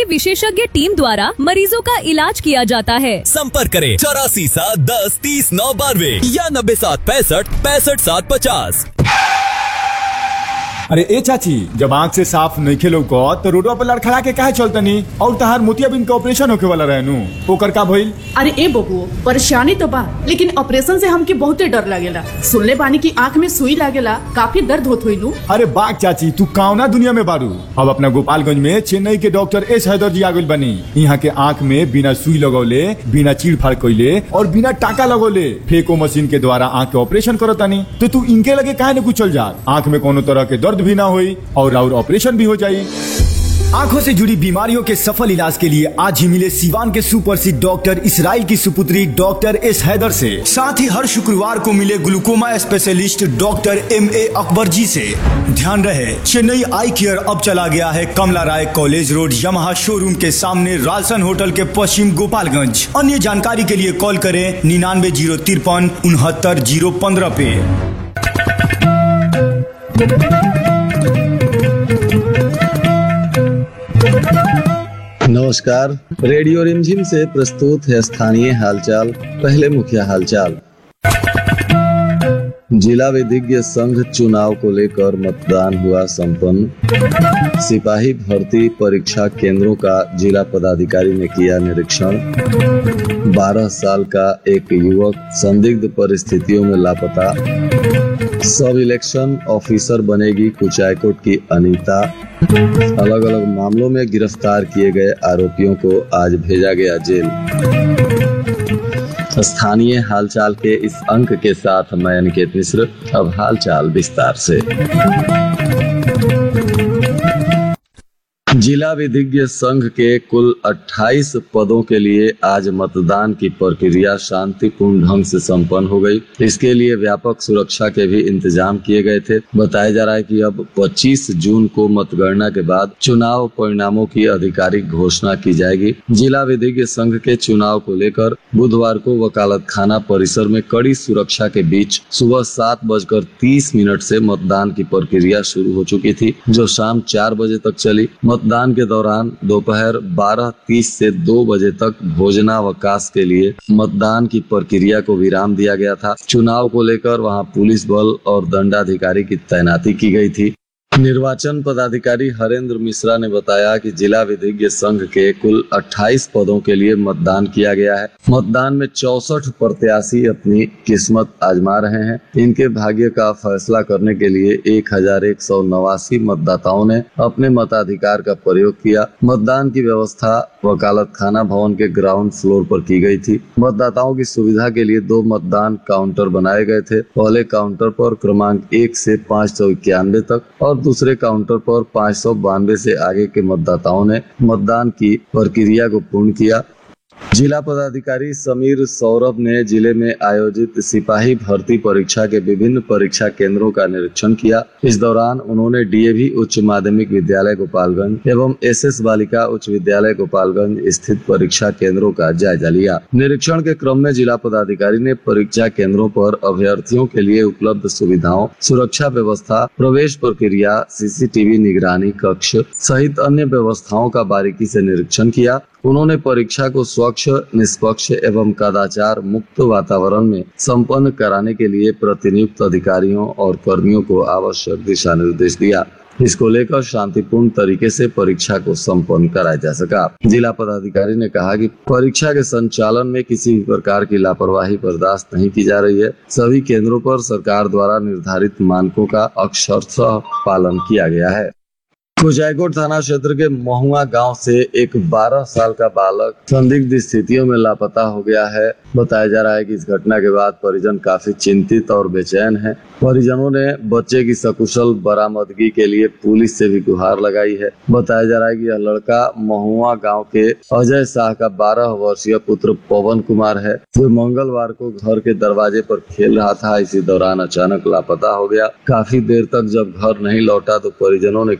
की विशेषज्ञ टीम द्वारा मरीजों का इलाज किया जाता है। संपर्क करें 84 7 10 30 9 92 या 90 7 65 65 7 50। अरे ए चाची, जब आँख से साफ नहीं खेलो को तो रोडवा पर लड़खड़ा के काहे चलतनी? और तहार मोतियाबिंद के ऑपरेशन होके वाला रहनु, ओकर का भइल? अरे ए बबुओ, परेशानी तो बा, लेकिन ऑपरेशन से हमके बहुते डर लागेला। सुनले बानी की आँख में सुई लागेला, काफी दर्द होत होई नु। अरे बाग चाची, तू काउना दुनिया में बारू? अब अपना गोपालगंज में चेन्नई के डॉक्टर एस हैदर जी आ गइल बनी। यहाँ के आँख में बिना सुई लगौले, बिना चीड़ फाड़ कइले और बिना टाका लगौले फेको मशीन के द्वारा आँख के ऑपरेशन करतानी। तो तू इनके लगे काहे न कुचल जा? आँख में कोनो तरह के दर्द भी ना होई और ऑपरेशन भी हो जाई। आंखों से जुड़ी बीमारियों के सफल इलाज के लिए आज ही मिले सीवान के सुप्रसिद्ध डॉक्टर इसराइल की सुपुत्री डॉक्टर एस हैदर से। साथ ही हर शुक्रवार को मिले glaucoma specialist doctor MA Akbar जी से। ध्यान रहे, चेन्नई आई केयर अब चला गया है कमला राय कॉलेज रोड यमहा शोरूम के सामने रालसन होटल के पश्चिम गोपालगंज। अन्य जानकारी के लिए कॉल करें 99 053 69 015 पे। नमस्कार, रेडियो रिमझिम से प्रस्तुत है स्थानीय हालचाल। पहले मुख्य हालचाल। जिला विधिज्ञ संघ चुनाव को लेकर मतदान हुआ संपन्न। सिपाही भर्ती परीक्षा केंद्रों का जिला पदाधिकारी ने किया निरीक्षण। 12 साल का एक युवक संदिग्ध परिस्थितियों में लापता। सब इलेक्शन ऑफिसर बनेगी कुचायकोट की अनीता। अलग अलग मामलों में गिरफ्तार किए गए आरोपियों को आज भेजा गया जेल। स्थानीय हालचाल के इस अंक के साथ मैं अनिकेत मिश्र। अब हालचाल विस्तार से। जिला विधिज्ञ संघ के कुल 28 पदों के लिए आज मतदान की प्रक्रिया शांतिपूर्ण ढंग से संपन्न हो गई। इसके लिए व्यापक सुरक्षा के भी इंतजाम किए गए थे। बताया जा रहा है कि अब 25 जून को मतगणना के बाद चुनाव परिणामों की आधिकारिक घोषणा की जाएगी। जिला विधिज्ञ संघ के चुनाव को लेकर बुधवार को वकालत खाना परिसर में कड़ी सुरक्षा के बीच सुबह 7:30 से मतदान की प्रक्रिया शुरू हो चुकी थी, जो शाम 4 बजे तक चली। मतदान के दौरान दोपहर 12:30 से 2 बजे तक भोजनावकाश के लिए मतदान की प्रक्रिया को विराम दिया गया था। चुनाव को लेकर वहां पुलिस बल और दंडाधिकारी की तैनाती की गई थी। निर्वाचन पदाधिकारी हरेंद्र मिश्रा ने बताया कि जिला विधिज्ञ संघ के कुल 28 पदों के लिए मतदान किया गया है। मतदान में 64 प्रत्याशी अपनी किस्मत आजमा रहे हैं। इनके भाग्य का फैसला करने के लिए 1189 मतदाताओं ने अपने मताधिकार का प्रयोग किया। मतदान की व्यवस्था वकालत खाना भवन के ग्राउंड फ्लोर पर की गई थी। मतदाताओं की सुविधा के लिए 2 मतदान काउंटर बनाए गए थे। पहले काउंटर पर क्रमांक 1 से 591 तक और दूसरे काउंटर पर 592 से आगे के मतदाताओं ने मतदान की प्रक्रिया को पूर्ण किया। जिला पदाधिकारी समीर सौरभ ने जिले में आयोजित सिपाही भर्ती परीक्षा के विभिन्न परीक्षा केंद्रों का निरीक्षण किया। इस दौरान उन्होंने DAV उच्च माध्यमिक विद्यालय गोपालगंज एवं SS बालिका उच्च विद्यालय गोपालगंज स्थित परीक्षा केंद्रों का जायजा लिया। निरीक्षण के क्रम में जिला पदाधिकारी ने परीक्षा केंद्रों पर अभ्यर्थियों के लिए उपलब्ध सुविधाओं, सुरक्षा व्यवस्था, प्रवेश प्रक्रिया, CCTV निगरानी कक्ष सहित अन्य व्यवस्थाओं का बारीकी से निरीक्षण किया। उन्होंने परीक्षा को स्वच्छ, निष्पक्ष एवं कदाचार मुक्त वातावरण में संपन्न कराने के लिए प्रतिनियुक्त अधिकारियों और कर्मियों को आवश्यक दिशा निर्देश दिया। इसको लेकर शांतिपूर्ण तरीके से परीक्षा को संपन्न कराया जा सका। जिला पदाधिकारी ने कहा कि परीक्षा के संचालन में किसी भी प्रकार की लापरवाही बर्दाश्त नहीं की जा रही है। सभी केंद्रों पर सरकार द्वारा निर्धारित मानकों का अक्षरशः पालन किया गया है। कुचायकोट थाना क्षेत्र के महुआ गांव से एक 12 साल का बालक संदिग्ध स्थितियों में लापता हो गया है। बताया जा रहा है कि इस घटना के बाद परिजन काफी चिंतित और बेचैन हैं। परिजनों ने बच्चे की सकुशल बरामदगी के लिए पुलिस से भी गुहार लगाई है। बताया जा रहा है कि यह लड़का महुआ गांव के अजय शाह का 12 वर्षीय पुत्र पवन कुमार है, जो मंगलवार को घर के दरवाजे पर खेल रहा था। इसी दौरान अचानक लापता हो गया। काफी देर तक जब घर नहीं लौटा तो परिजनों ने खोजबीन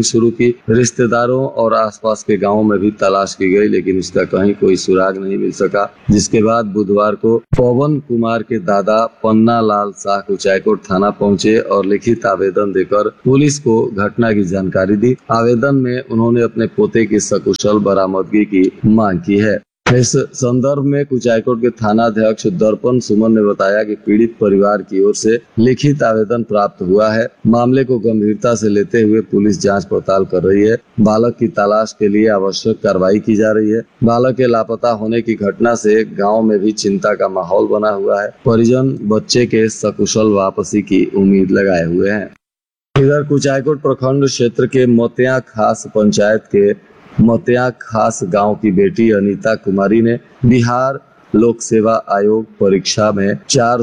शुरू की। रिश्तेदारों और आसपास के गांवों में भी तलाश की गई, लेकिन उसका कहीं कोई सुराग नहीं मिल सका। जिसके बाद बुधवार को पवन कुमार के दादा पन्ना लाल शाह कुचायकोट थाना पहुंचे और लिखित आवेदन देकर पुलिस को घटना की जानकारी दी। आवेदन में उन्होंने अपने पोते की सकुशल बरामदगी की मांग की है। इस संदर्भ में कुचायकोट के थाना अध्यक्ष दर्पण सुमन ने बताया कि पीड़ित परिवार की ओर से लिखित आवेदन प्राप्त हुआ है। मामले को गंभीरता से लेते हुए पुलिस जांच पड़ताल कर रही है। बालक की तलाश के लिए आवश्यक कार्रवाई की जा रही है। बालक के लापता होने की घटना से गांव में भी चिंता का माहौल बना हुआ है। परिजन बच्चे के सकुशल वापसी की उम्मीद लगाए हुए हैं। इधर कुचायकोट प्रखंड क्षेत्र के मोतिया खास पंचायत के मोतिया खास गांव की बेटी अनीता कुमारी ने बिहार लोक सेवा आयोग परीक्षा में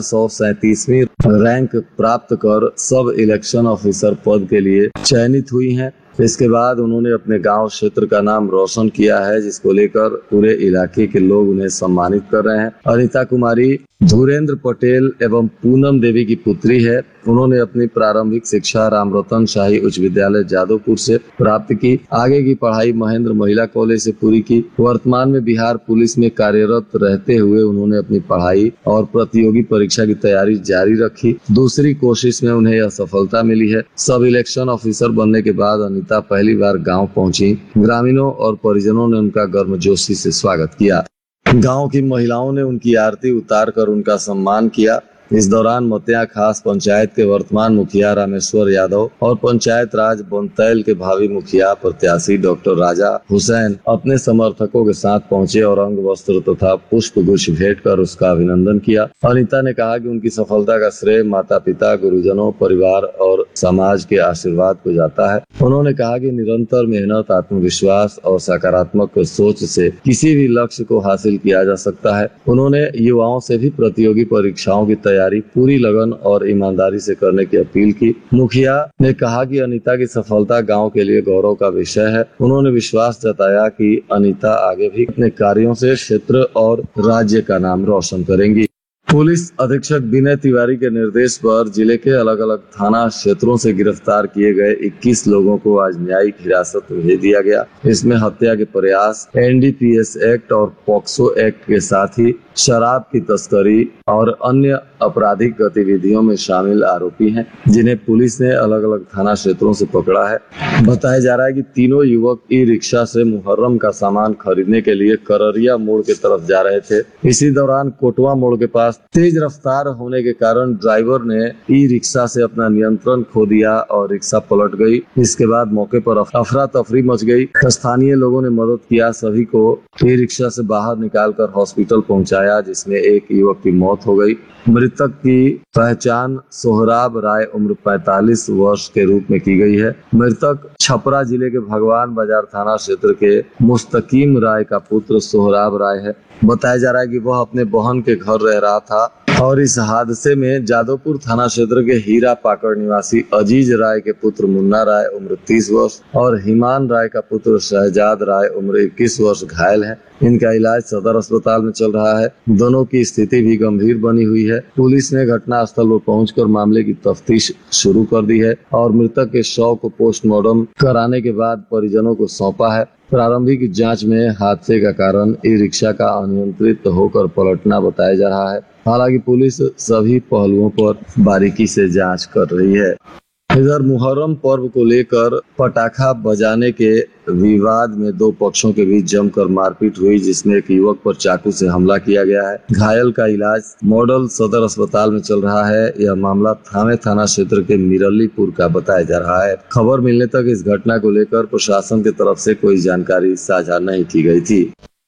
437वीं रैंक प्राप्त कर सब इलेक्शन ऑफिसर पद के लिए चयनित हुई हैं। इसके बाद उन्होंने अपने गांव क्षेत्र का नाम रोशन किया है, जिसको लेकर पूरे इलाके के लोग उन्हें सम्मानित कर रहे हैं। अनीता कुमारी धुरेंद्र पटेल एवं पूनम देवी की पुत्री है। उन्होंने अपनी प्रारंभिक शिक्षा रामरतन शाही उच्च विद्यालय जादवपुर से प्राप्त की। आगे की पढ़ाई महेंद्र महिला कॉलेज से पूरी की। वर्तमान में बिहार पुलिस में कार्यरत रहते हुए उन्होंने अपनी पढ़ाई और प्रतियोगी परीक्षा की तैयारी जारी रखी। दूसरी कोशिश में उन्हें यह सफलता मिली है। सब इलेक्शन ऑफिसर बनने के बाद अनीता पहली बार गाँव पहुंची। ग्रामीणों और परिजनों ने उनका गर्मजोशी से स्वागत किया। गांव की महिलाओं ने उनकी आरती उतारकर उनका सम्मान किया। इस दौरान मोतिया खास पंचायत के वर्तमान मुखिया रामेश्वर यादव और पंचायत राज बनतैल के भावी मुखिया प्रत्याशी डॉक्टर राजा हुसैन अपने समर्थकों के साथ पहुंचे और अंग वस्त्र तथा पुष्प गुच्छ भेंट कर उसका अभिनंदन किया। अनीता ने कहा कि उनकी सफलता का श्रेय माता पिता, गुरुजनों, परिवार और समाज के आशीर्वाद को जाता है। उन्होंने कहा कि निरंतर मेहनत, आत्मविश्वास और सकारात्मक सोच से किसी भी लक्ष्य को हासिल किया जा सकता है। उन्होंने युवाओं से भी प्रतियोगी परीक्षाओं की तैयारी पूरी लगन और ईमानदारी से करने की अपील की। मुखिया ने कहा कि अनीता की सफलता गांव के लिए गौरव का विषय है। उन्होंने विश्वास जताया कि अनीता आगे भी अपने कार्यों से क्षेत्र और राज्य का नाम रोशन करेंगी। पुलिस अधीक्षक विनय तिवारी के निर्देश पर जिले के अलग अलग थाना क्षेत्रों से गिरफ्तार किए गए 21 लोगों को आज न्यायिक हिरासत में भेज दिया गया। इसमें हत्या के प्रयास, एनडीपीएस एक्ट और पॉक्सो एक्ट के साथ ही शराब की तस्करी और अन्य आपराधिक गतिविधियों में शामिल आरोपी हैं, जिन्हें पुलिस ने अलग अलग थाना क्षेत्रों से पकड़ा है। बताया जा रहा है कि तीनों युवक ई रिक्शा से मुहर्रम का सामान खरीदने के लिए कररिया मोड़ की तरफ जा रहे थे। इसी दौरान कोटवा मोड़ के पास तेज रफ्तार होने के कारण ड्राइवर ने ई रिक्शा से अपना नियंत्रण खो दिया और रिक्शा पलट गई। इसके बाद मौके पर अफरा तफरी मच गई। स्थानीय लोगों ने मदद किया, सभी को ई रिक्शा से बाहर निकालकर हॉस्पिटल पहुंचाया, जिसमें एक युवक की मौत हो गई। मृतक की पहचान सोहराब राय उम्र 45 वर्ष के रूप में की गई है। मृतक छपरा जिले के भगवान बाजार थाना क्षेत्र के मुस्तकीम राय का पुत्र सोहराब राय है। बताया जा रहा है कि वह अपने बहन के घर रह रहा था और इस हादसे में जादवपुर थाना क्षेत्र के हीरा पाकड़ निवासी अजीज राय के पुत्र मुन्ना राय उम्र 30 वर्ष और हिमान राय का पुत्र शहजाद राय उम्र 21 वर्ष घायल है। इनका इलाज सदर अस्पताल में चल रहा है। दोनों की स्थिति भी गंभीर बनी हुई है। पुलिस ने घटनास्थल पर पहुंचकर मामले की तफ्तीश शुरू कर दी है और मृतक के शव को पोस्टमार्टम कराने के बाद परिजनों को सौंपा है। प्रारंभिक जांच में हादसे का कारण ई रिक्शा का अनियंत्रित होकर पलटना बताया जा रहा है। हालांकि पुलिस सभी पहलुओं पर बारीकी से जांच कर रही है। इधर मुहर्रम पर्व को लेकर पटाखा बजाने के विवाद में दो पक्षों के बीच जमकर मारपीट हुई, जिसमें एक युवक पर चाकू से हमला किया गया है। घायल का इलाज मॉडल सदर अस्पताल में चल रहा है। यह मामला थामे थाना क्षेत्र के मिरलीपुर का बताया जा रहा है। खबर मिलने तक इस घटना को लेकर प्रशासन की तरफ से कोई जानकारी साझा नहीं की गई थी।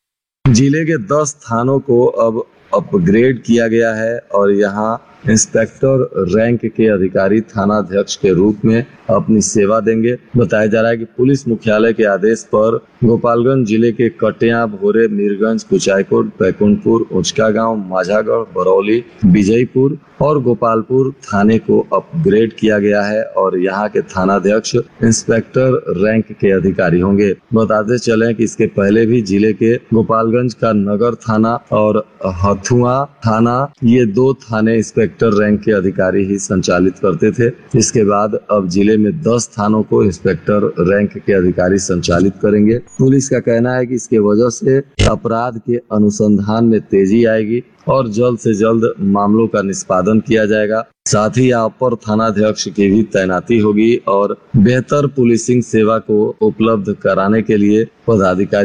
जिले के 10 थानों को अब अपग्रेड किया गया है और यहाँ इंस्पेक्टर रैंक के अधिकारी थानाध्यक्ष के रूप में अपनी सेवा देंगे। बताया जा रहा है कि पुलिस मुख्यालय के आदेश पर गोपालगंज जिले के कटिया, भोरे, मीरगंज, कुचायकोट, बैकुंठपुर, उचका गांव, माझागढ़, बरौली, विजयपुर और गोपालपुर थाने को अपग्रेड किया गया है और यहाँ के थानाध्यक्ष इंस्पेक्टर रैंक के अधिकारी होंगे। बताते चलें कि इसके पहले भी जिले के गोपालगंज का नगर थाना और हथुआ थाना, ये 2 थाने इंस्पेक्टर इंस्पेक्टर रैंक के अधिकारी ही संचालित करते थे। इसके बाद अब जिले में 10 थानों को इंस्पेक्टर रैंक के अधिकारी संचालित करेंगे। पुलिस का कहना है कि इसके वजह से अपराध के अनुसंधान में तेजी आएगी और जल्द से जल्द मामलों का निष्पादन किया जाएगा। साथ ही अपर थानाध्यक्ष की भी तैनाती होगी और बेहतर पुलिसिंग सेवा को उपलब्ध कराने के लिए पदाधिकारी